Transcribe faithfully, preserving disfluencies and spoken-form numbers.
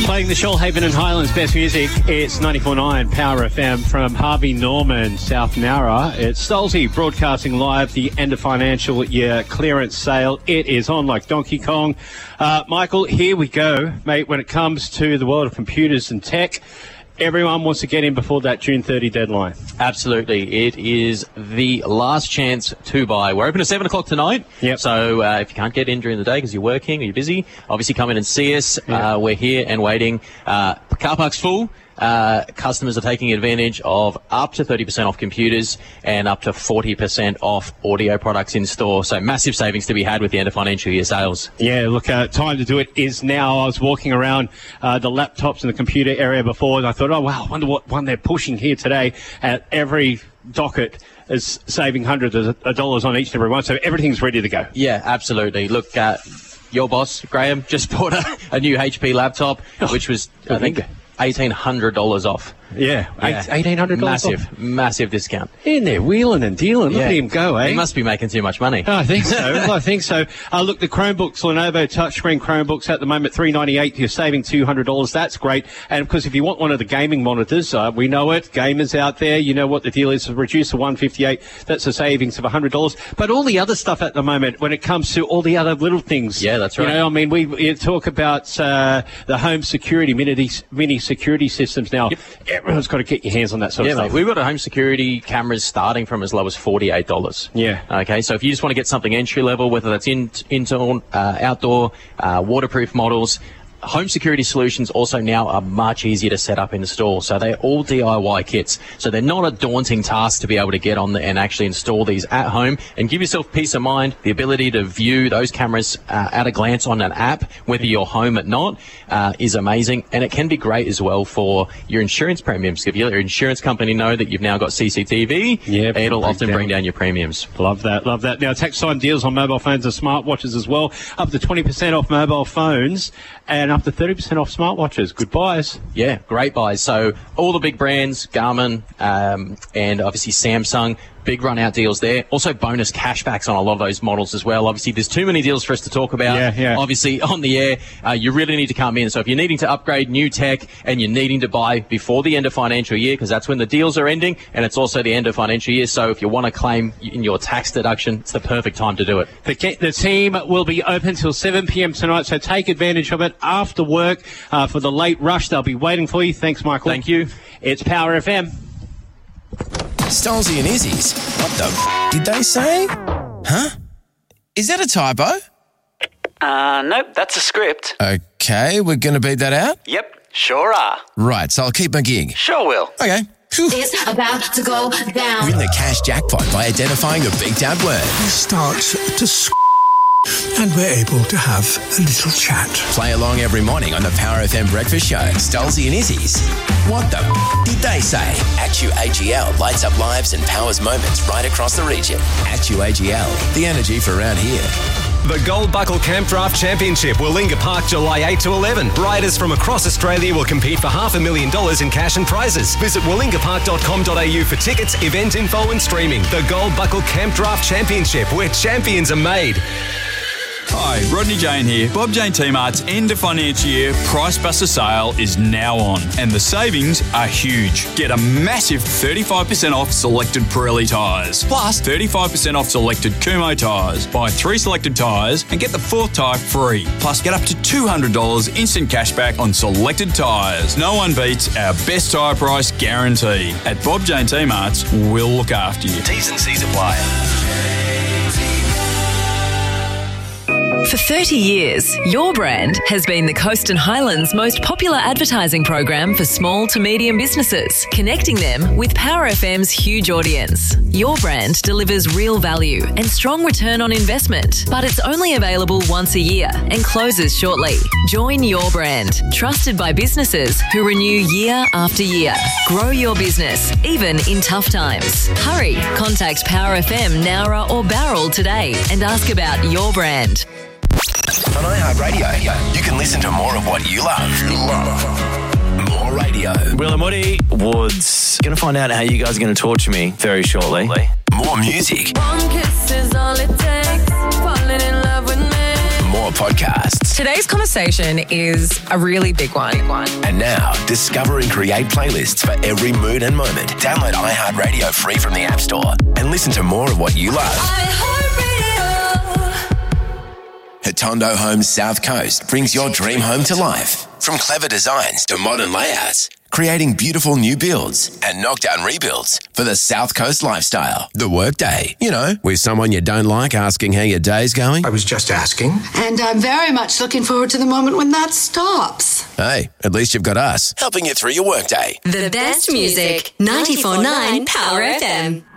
Playing the Shoalhaven and Highlands best music, it's ninety-four point nine Power F M from Harvey Norman, South Nowra. It's Stolzy broadcasting live the end of financial year clearance sale. It is on like Donkey Kong. Uh, Michael, here we go, mate. When it comes to the world of computers and tech, everyone wants to get in before that June thirtieth deadline. Absolutely. It is the last chance to buy. We're open at seven o'clock tonight. Yep. So uh, if you can't get in during the day because you're working or you're busy, obviously come in and see us. Yeah. Uh, we're here and waiting. Uh, car park's full. Uh, customers are taking advantage of up to thirty percent off computers and up to forty percent off audio products in store. So massive savings to be had with the end of financial year sales. Yeah, look, uh, time to do it is now. I was walking around uh, the laptops and the computer area before, and I thought, oh, wow, I wonder what one they're pushing here today. At every docket is saving hundreds of dollars on each and every one, so everything's ready to go. Yeah, absolutely. Look, uh, your boss, Graham, just bought a, a new H P laptop, which was, I think, eighteen hundred dollars off. Yeah, yeah. eighteen hundred dollars Massive, off. massive discount. In there, wheeling and dealing. Look Yeah. at him go, eh? He must be making too much money. I think so. I think so. Uh, look, the Chromebooks, Lenovo touchscreen Chromebooks at the moment, three ninety-eight. You're saving two hundred dollars. That's great. And of course, if you want one of the gaming monitors, uh, we know it. Gamers out there, you know what the deal is. Reduce to one fifty-eight. That's a savings of one hundred dollars. But all the other stuff at the moment, when it comes to all the other little things. Yeah, that's right. You know, I mean, we, we talk about uh, the home security, mini, mini security systems now. Yep. Everyone's got to get your hands on that sort Yeah, of stuff. mate, we've got a home security cameras starting from as low as forty-eight dollars. Yeah. Okay, so if you just want to get something entry level, whether that's in, indoor, uh, outdoor, uh, waterproof models, home security solutions also now are much easier to set up in the store. So they're all D I Y kits. So they're not a daunting task to be able to get on the, and actually install these at home and give yourself peace of mind, the ability to view those cameras uh, at a glance on an app, whether you're home or not, uh, is amazing. And it can be great as well for your insurance premiums. If you let your insurance company know that you've now got C C T V, yeah, it'll bring often down. bring down your premiums. Love that, love that. Now, tax time deals on mobile phones and smartwatches as well. Up to twenty percent off mobile phones and up to thirty percent off smartwatches. Good buys. Yeah, great buys. So all the big brands, Garmin, um, and obviously Samsung, big run-out deals there. Also bonus cashbacks on a lot of those models as well. Obviously, there's too many deals for us to talk about. Yeah, yeah. Obviously, on the air, uh, you really need to come in. So if you're needing to upgrade new tech and you're needing to buy before the end of financial year, because that's when the deals are ending, and it's also the end of financial year. So if you want to claim in your tax deduction, it's the perfect time to do it. The, the team will be open till seven p.m. tonight, so take advantage of it after work uh, for the late rush. They'll be waiting for you. Thanks, Michael. Thank you. It's Power F M. Stolzy and Izzy's. What the f- did they say? Huh? Is that a typo? Uh, nope, that's a script. Okay, we're going to beat that out? Yep, sure are. Right, so I'll keep my gig. Sure will. Okay. Phew. It's about to go down. Win the cash jackpot by identifying the beeped out word. Starts to s***, and we're able to have a little chat. Play along every morning on the Power F M breakfast show. Stolzy and Izzy's. What the f- did they say? Actu A G L lights up lives and powers moments right across the region. Actu A G L, the energy for around here. The Gold Buckle Camp Draft Championship, Willinga Park, July eighth to eleven. Riders from across Australia will compete for half a million dollars in cash and prizes. Visit willinga park dot com dot a u for tickets, event info and streaming. The Gold Buckle Camp Draft Championship, where champions are made. Hi, Rodney Jane here. Bob Jane T-Mart's end of financial year Price Buster sale is now on, and the savings are huge. Get a massive thirty-five percent off selected Pirelli tyres, plus thirty-five percent off selected Kumho tyres. Buy three selected tyres and get the fourth tyre free. Plus, get up to two hundred dollars instant cashback on selected tyres. No one beats our best tyre price guarantee. At Bob Jane T-Mart's, we'll look after you. T's and C's apply. For thirty years, Your Brand has been the Coast and Highlands' most popular advertising program for small to medium businesses, connecting them with Power F M's huge audience. Your Brand delivers real value and strong return on investment, but it's only available once a year and closes shortly. Join Your Brand, trusted by businesses who renew year after year. Grow your business, even in tough times. Hurry, contact Power F M, Nowra or Barrel today and ask about Your Brand. On iHeartRadio, you can listen to more of what you love. You love. More radio. Will and Woody Woods. Going to find out how you guys are going to torture me very shortly. More music. One kiss is all it takes. Falling in love with me. More podcasts. Today's conversation is a really big one. Big one. And now, discover and create playlists for every mood and moment. Download iHeartRadio free from the App Store and listen to more of what you love. Hatondo Homes South Coast brings your dream home to life. From clever designs to modern layouts, creating beautiful new builds and knockdown rebuilds for the South Coast lifestyle. The workday, you know, with someone you don't like asking how your day's going. I was just asking. And I'm very much looking forward to the moment when that stops. Hey, at least you've got us helping you through your workday. The best music, ninety-four point nine Power F M.